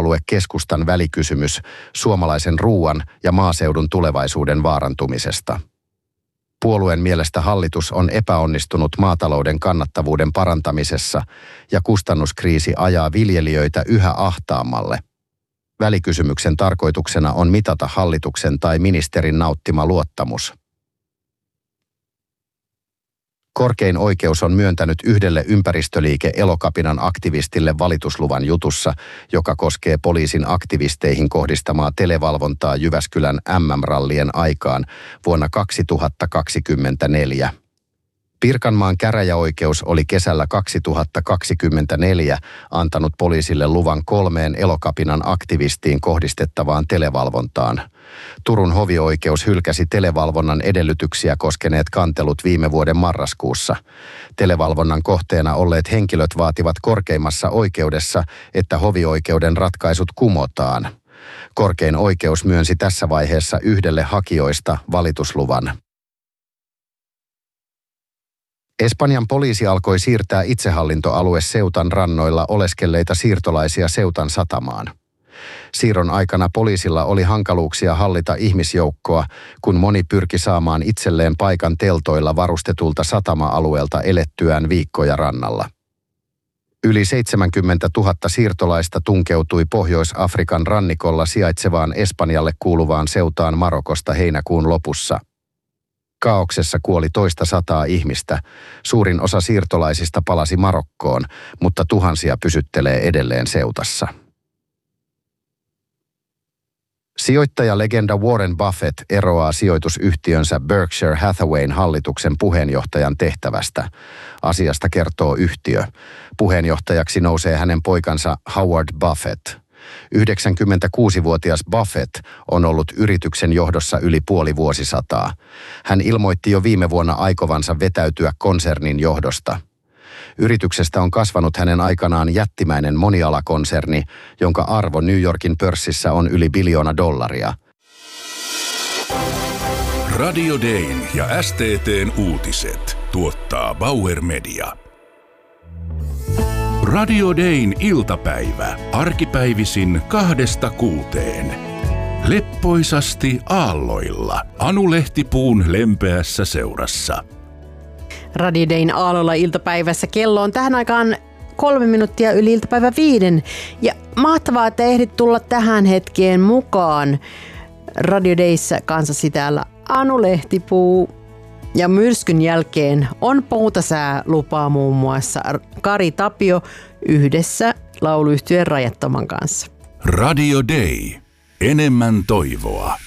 puolue Keskustan välikysymys suomalaisen ruuan ja maaseudun tulevaisuuden vaarantumisesta. Puolueen mielestä hallitus on epäonnistunut maatalouden kannattavuuden parantamisessa ja kustannuskriisi ajaa viljelijöitä yhä ahtaammalle. Välikysymyksen tarkoituksena on mitata hallituksen tai ministerin nauttima luottamus. Korkein oikeus on myöntänyt yhdelle ympäristöliike Elokapinan aktivistille valitusluvan jutussa, joka koskee poliisin aktivisteihin kohdistamaa televalvontaa Jyväskylän MM-rallien aikaan vuonna 2024. Pirkanmaan käräjäoikeus oli kesällä 2024 antanut poliisille luvan 3 Elokapinan aktivistiin kohdistettavaan televalvontaan. Turun hovioikeus hylkäsi televalvonnan edellytyksiä koskeneet kantelut viime vuoden marraskuussa. Televalvonnan kohteena olleet henkilöt vaativat korkeimmassa oikeudessa, että hovioikeuden ratkaisut kumotaan. Korkein oikeus myönsi tässä vaiheessa yhdelle hakijoista valitusluvan. Espanjan poliisi alkoi siirtää itsehallintoalue Ceutan rannoilla oleskelleita siirtolaisia Ceutan satamaan. Siirron aikana poliisilla oli hankaluuksia hallita ihmisjoukkoa, kun moni pyrki saamaan itselleen paikan teltoilla varustetulta satama-alueelta elettyään viikkoja rannalla. Yli 70 000 siirtolaista tunkeutui Pohjois-Afrikan rannikolla sijaitsevaan Espanjalle kuuluvaan Ceutaan Marokosta heinäkuun lopussa. Kaauksessa kuoli toista 100 ihmistä. Suurin osa siirtolaisista palasi Marokkoon, mutta tuhansia pysyttelee edelleen Ceutassa. Sijoittajalegenda Warren Buffett eroaa sijoitusyhtiönsä Berkshire Hathawayn hallituksen puheenjohtajan tehtävästä. Asiasta kertoo yhtiö. Puheenjohtajaksi nousee hänen poikansa Howard Buffett. 96-vuotias Buffett on ollut yrityksen johdossa yli puoli vuosisataa. Hän ilmoitti jo viime vuonna aikovansa vetäytyä konsernin johdosta. Yrityksestä on kasvanut hänen aikanaan jättimäinen monialakonserni, jonka arvo New Yorkin pörssissä on yli $1 biljoona. Radio Dayn ja STT:n uutiset tuottaa Bauer Media. Radio Dayn iltapäivä, arkipäivisin 2–6. Leppoisasti aalloilla, Anu Lehtipuun lempeässä seurassa. Radio Dayn aalloilla iltapäivässä kello on tähän aikaan 3 minuuttia yli iltapäivä 5. Ja mahtavaa, että ehdit tulla tähän hetkeen mukaan. Radio Dayssä kanssasi täällä Anu Lehtipuu. Ja myrskyn jälkeen on poutasää, lupaa muun muassa Kari Tapio yhdessä lauluyhtyeen Rajattoman kanssa. Radio Day. Enemmän toivoa.